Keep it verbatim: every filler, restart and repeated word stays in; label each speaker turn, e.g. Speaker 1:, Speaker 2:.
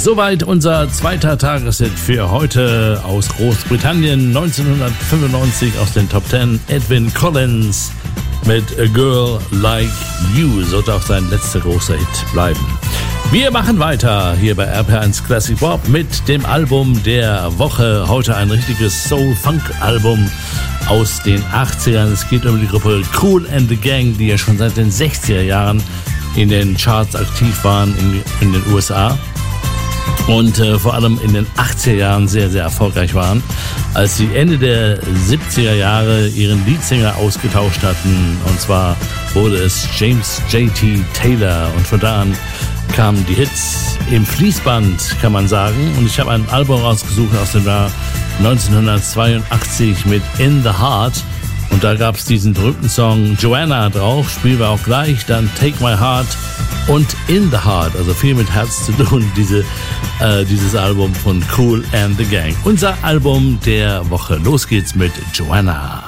Speaker 1: Soweit unser zweiter Tageshit für heute aus Großbritannien. neunzehnhundertfünfundneunzig aus den Top Ten. Edwyn Collins mit A Girl Like You. Sollte auch sein letzter großer Hit bleiben. Wir machen weiter hier bei R P R eins Classic Pop mit dem Album der Woche. Heute ein richtiges Soul-Funk-Album aus den achtzigern. Es geht um die Gruppe Kool and the Gang, die ja schon seit den sechziger Jahren in den Charts aktiv waren in, in den U S A. Und äh, vor allem in den achtziger Jahren sehr, sehr erfolgreich waren, als sie Ende der siebziger Jahre ihren Leadsänger ausgetauscht hatten. Und zwar wurde es James J T Taylor. Und von da an kamen die Hits im Fließband, kann man sagen. Und ich habe ein Album rausgesucht aus dem Jahr neunzehnhundertzweiundachtzig mit In the Heart. Und da gab es diesen berühmten Song Joanna drauf, spielen wir auch gleich, dann Take My Heart und In the Heart, also viel mit Herz zu tun, diese, äh, dieses Album von Kool and the Gang. Unser Album der Woche. Los geht's mit Joanna.